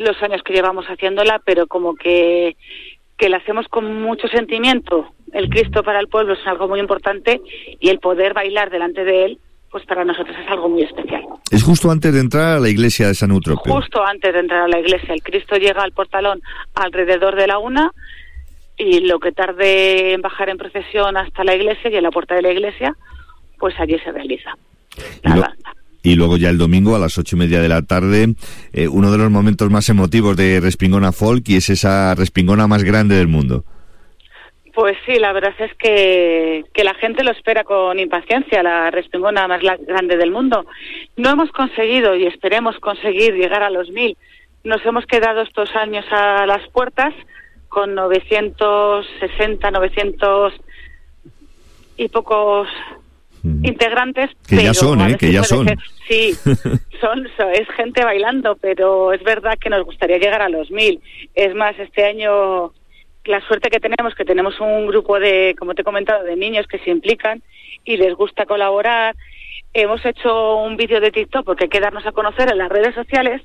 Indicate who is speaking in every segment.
Speaker 1: los años que llevamos haciéndola, pero como que la hacemos con mucho sentimiento. El Cristo para el pueblo es algo muy importante y el poder bailar delante de él, pues para nosotros es algo muy especial.
Speaker 2: Es justo antes de entrar a la iglesia de San Eutropio.
Speaker 1: Justo antes de entrar a la iglesia. El Cristo llega al portalón alrededor de la 1 y lo que tarde en bajar en procesión hasta la iglesia y en la puerta de la iglesia, pues allí se realiza la danza.
Speaker 2: Y luego ya el domingo a las 8:30 de la tarde, uno de los momentos más emotivos de Respingona Folk, y es esa respingona más grande del mundo.
Speaker 1: Pues sí, la verdad es que la gente lo espera con impaciencia, la respingona más grande del mundo. No hemos conseguido, y esperemos conseguir, llegar a los 1000. Nos hemos quedado estos años a las puertas con 960, 900 y pocos integrantes.
Speaker 2: Que pero ya son, que ya son.
Speaker 1: Sí, es gente bailando, pero es verdad que nos gustaría llegar a los 1000. Es más, este año la suerte que tenemos un grupo de, como te he comentado, de niños que se implican y les gusta colaborar. Hemos hecho un vídeo de TikTok porque hay que darnos a conocer en las redes sociales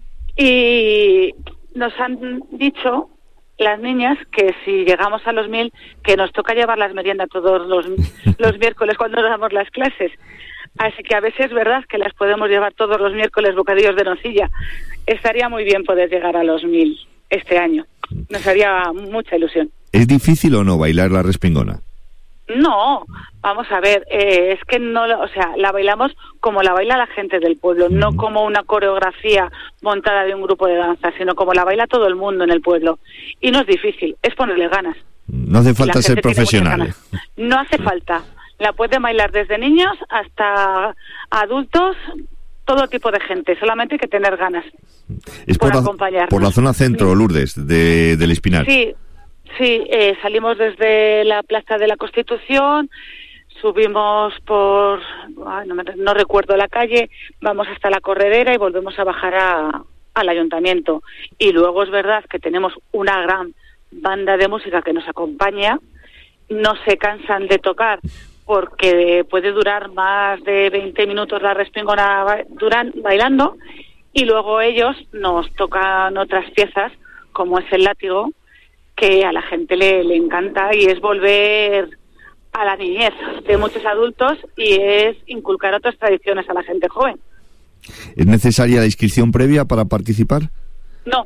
Speaker 1: y nos han dicho las niñas que si llegamos a los 1000 que nos toca llevar las meriendas todos los miércoles cuando nos damos las clases. Así que a veces es verdad que las podemos llevar todos los miércoles bocadillos de nocilla. Estaría muy bien poder llegar a los 1000 este año. Nos haría mucha ilusión.
Speaker 2: ¿Es difícil o no bailar la respingona?
Speaker 1: No, vamos a ver, es que no, o sea, la bailamos como la baila la gente del pueblo, no como una coreografía montada de un grupo de danza, sino como la baila todo el mundo en el pueblo. Y no es difícil, es ponerle ganas.
Speaker 2: No hace falta ser profesional.
Speaker 1: No hace falta. La pueden bailar desde niños hasta adultos, todo tipo de gente, solamente hay que tener ganas.
Speaker 2: Es por la zona centro, Lourdes, del Espinar.
Speaker 1: Sí, salimos desde la Plaza de la Constitución, subimos por, no recuerdo la calle, vamos hasta la Corredera y volvemos a bajar al ayuntamiento. Y luego es verdad que tenemos una gran banda de música que nos acompaña, no se cansan de tocar porque puede durar más de 20 minutos la respingona bailando, y luego ellos nos tocan otras piezas, como es el látigo, que a la gente le encanta, y es volver a la niñez de muchos adultos y es inculcar otras tradiciones a la gente joven.
Speaker 2: ¿Es necesaria la inscripción previa para participar?
Speaker 1: No.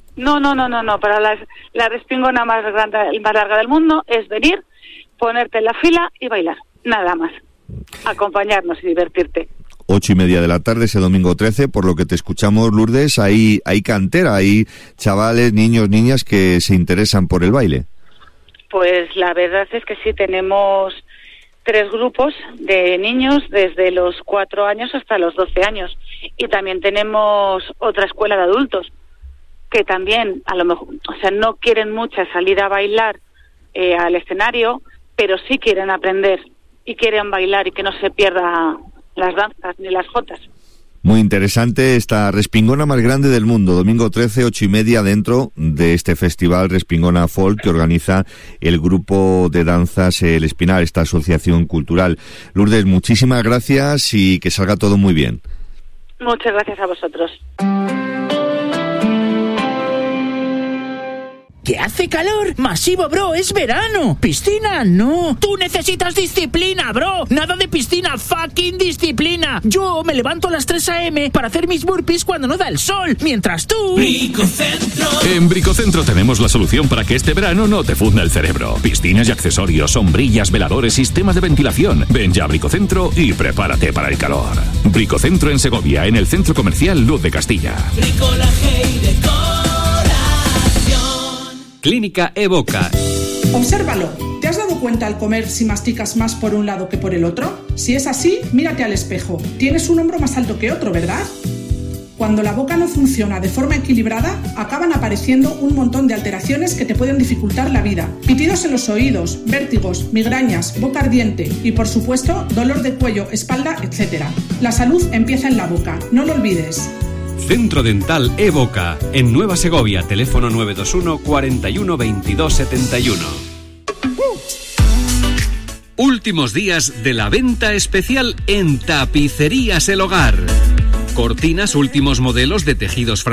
Speaker 1: Para la respingona más larga del mundo es venir, ponerte en la fila y bailar, nada más. Acompañarnos y divertirte.
Speaker 2: 8:30 de la tarde, ese domingo 13, por lo que te escuchamos, Lourdes, hay cantera, hay chavales, niños, niñas que se interesan por el baile.
Speaker 1: Pues la verdad es que sí, tenemos 3 grupos de niños desde los 4 años hasta los 12 años. Y también tenemos otra escuela de adultos que también, a lo mejor, o sea, no quieren mucha salir a bailar al escenario, pero sí quieren aprender y quieren bailar y que no se pierda las danzas ni las jotas.
Speaker 2: Muy interesante esta respingona más grande del mundo, domingo 13, 8:30, dentro de este festival Respingona Folk que organiza el grupo de danzas El Espinar, esta asociación cultural. Lourdes, muchísimas gracias y que salga todo muy bien.
Speaker 1: Muchas gracias a vosotros.
Speaker 3: ¿Qué hace calor? Masivo, bro, es verano. ¿Piscina? No. Tú necesitas disciplina, bro. Nada de piscina, fucking disciplina. Yo me levanto a las 3 a.m. para hacer mis burpees cuando no da el sol, mientras tú...
Speaker 4: Bricocentro. En Bricocentro tenemos la solución para que este verano no te funda el cerebro. Piscinas y accesorios, sombrillas, veladores, sistemas de ventilación. Ven ya a Bricocentro y prepárate para el calor. Bricocentro en Segovia, en el Centro Comercial Luz de Castilla.
Speaker 5: Bricolaje y decoración.
Speaker 6: Clínica Evoca.
Speaker 7: Obsérvalo. ¿Te has dado cuenta al comer si masticas más por un lado que por el otro? Si es así, mírate al espejo. Tienes un hombro más alto que otro, ¿verdad? Cuando la boca no funciona de forma equilibrada, acaban apareciendo un montón de alteraciones que te pueden dificultar la vida. Pitidos en los oídos, vértigos, migrañas, boca ardiente y, por supuesto, dolor de cuello, espalda, etc. La salud empieza en la boca. No lo olvides.
Speaker 6: Centro Dental Evoca, en Nueva Segovia, teléfono 921 41 22 71. Últimos días de la venta especial en Tapicerías El Hogar. Cortinas, últimos modelos de tejidos